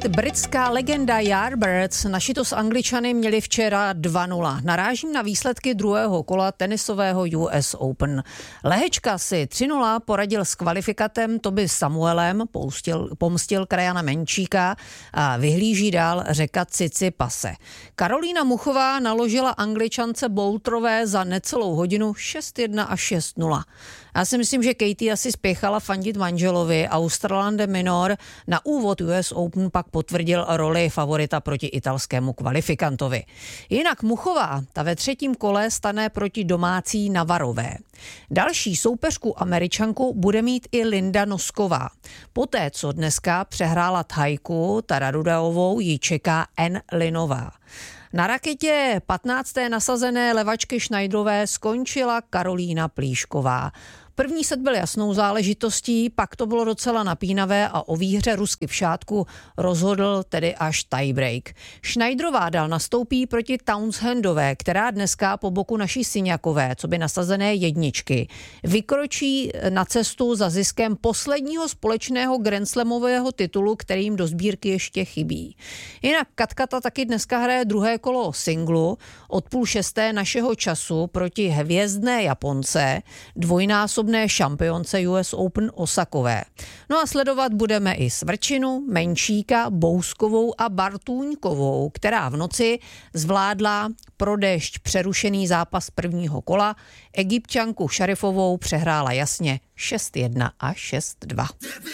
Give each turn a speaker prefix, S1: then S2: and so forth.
S1: být britská legenda Yardbirds. Naši to s Angličany měli včera 2-0. Narážím na výsledky druhého kola tenisového US Open. Lehečka si 3-0 poradil s kvalifikantem Toby Samuelem, pomstil krajana Menčíka a vyhlíží dál řeka Cicipase. Karolína Muchová naložila Angličance Bowlterové za necelou hodinu 6-1 a 6-0. Já si myslím, že Katie asi spěchala fandit manželovi. Australan de Minor na úvod US Open pak potvrdil roli favorita proti italskému kvalifikantovi. Jinak Muchová, ta ve třetím kole stane proti domácí Navarové. Další soupeřku Američanku bude mít i Linda Nosková. Poté, co dneska přehrála Thajku Tararudaovou, ji čeká N. Linová. Na raketě 15. nasazené levačky Schneiderové skončila Karolína Plíšková. První set byl jasnou záležitostí, pak to bylo docela napínavé a o výhře Rusky v šátku rozhodl tedy až tiebreak. Schneiderová dál nastoupí proti Townsendové, která dneska po boku naší Syňakové, co by nasazené jedničky, vykročí na cestu za ziskem posledního společného grandslamového titulu, kterým do sbírky ještě chybí. Jinak Katkata taky dneska hraje druhé kolo singlu od 5:30 našeho času proti hvězdné Japonce, dvojnásobné šampionce US Open Osakové. No a sledovat budeme i Svrčinu, Menčíka, Bouskovou a Bartůňkovou, která v noci zvládla pro déšť přerušený zápas prvního kola. Egypťanku Šarifovou přehrála jasně 6-1 a 6-2.